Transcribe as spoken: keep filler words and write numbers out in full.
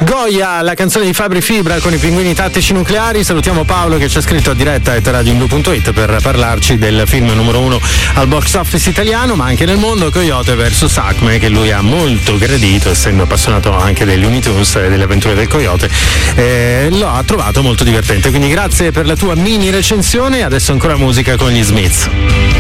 Goya, la canzone di Fabri Fibra con i Pinguini Tattici Nucleari. Salutiamo Paolo che ci ha scritto a diretta at radio blu punto it per parlarci del film numero uno al box office italiano, ma anche nel mondo, Coyote versus Acme, che lui ha molto gradito, essendo appassionato anche degli Looney Tunes e delle avventure del Coyote. Eh, lo ha trovato molto divertente, quindi grazie per la tua mini recensione. Adesso ancora musica con gli Smiths.